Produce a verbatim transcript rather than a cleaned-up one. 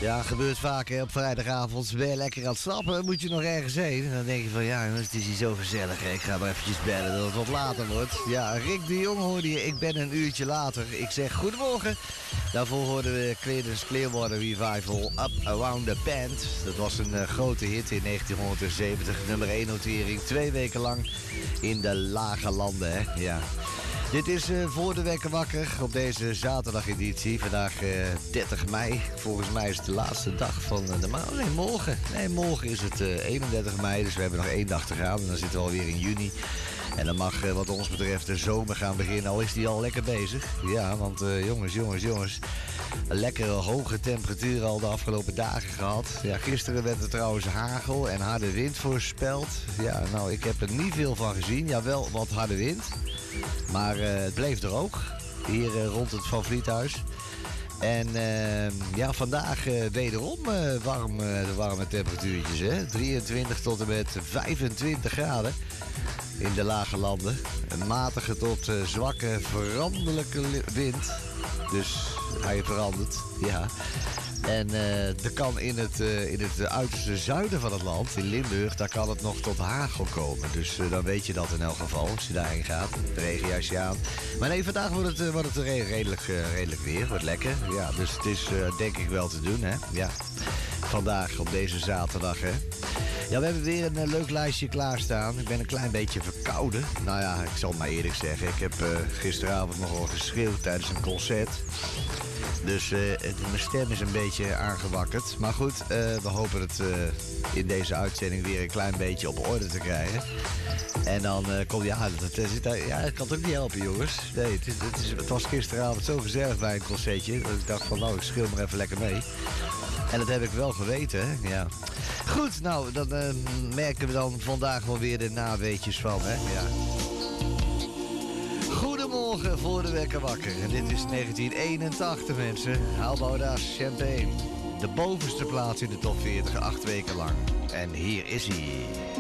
Ja, gebeurt vaak hè, op vrijdagavond. Ben je lekker aan het stappen, moet je nog ergens heen. En dan denk je van, ja jongens, het is hier zo gezellig. Hè. Ik ga maar eventjes bellen dat het wat later wordt. Ja, Rick de Jong hoorde je, ik ben een uurtje later. Ik zeg goedemorgen. Daarvoor hoorden we Creedence Clearwater Revival Up Around the Bend. Dat was een uh, grote hit in negentienhonderdzeventig. Nummer één notering, twee weken lang in de lage landen. Hè. Ja. Dit is uh, voor de wekker wakker op deze zaterdageditie. Vandaag uh, dertig mei. Volgens mij is het de laatste dag van uh, de maand. Nee, morgen. Nee, morgen is het uh, eenendertig mei. Dus we hebben nog één dag te gaan. En dan zitten we alweer in juni. En dan mag uh, wat ons betreft de zomer gaan beginnen. Al is die al lekker bezig. Ja, want uh, jongens, jongens, jongens. Een lekkere hoge temperatuur al de afgelopen dagen gehad. Ja, gisteren werd er trouwens hagel en harde wind voorspeld. Ja, nou, ik heb er niet veel van gezien. Ja, wel wat harde wind. Maar uh, het bleef droog. Hier uh, rond het Van Vliethuis. En uh, ja, vandaag uh, wederom uh, warm, uh, warme temperatuurtjes. Hè? drieëntwintig tot en met vijfentwintig graden in de lage landen. Een matige tot uh, zwakke veranderlijke wind. Dus hij verandert, ja. En uh, er kan in het, uh, in het uiterste zuiden van het land, in Limburg, daar kan het nog tot hagel komen. Dus uh, dan weet je dat in elk geval, als je daarheen gaat. Regenjasje aan. Maar nee, vandaag wordt het, uh, wordt het redelijk, uh, redelijk weer. Wordt lekker. Ja, dus het is uh, denk ik wel te doen, hè. Ja. Vandaag op deze zaterdag, hè. Ja, we hebben weer een uh, leuk lijstje klaarstaan. Ik ben een klein beetje verkouden. Nou ja, ik zal het maar eerlijk zeggen. Ik heb uh, gisteravond nogal geschreeuwd tijdens een concert. Dus uh, het, mijn stem is een beetje aangewakkerd. Maar goed, uh, we hopen het uh, in deze uitzending weer een klein beetje op orde te krijgen. En dan uh, komt, ja, dat, dat, dat, ja, dat kan het ook niet helpen, jongens. Nee, het, is, het, is, het was gisteravond zo gezellig bij een concertje. Dat ik dacht van, nou, ik schreeuw maar even lekker mee. En dat heb ik wel geweten, hè? Ja. Goed, nou, dan uh, merken we dan vandaag wel weer de naweetjes van, hè? Ja. Goedemorgen voor de wekker wakker. En dit is negentien eenentachtig, mensen. Albauda's Champagne. De bovenste plaats in de top veertig, acht weken lang. En hier is hij.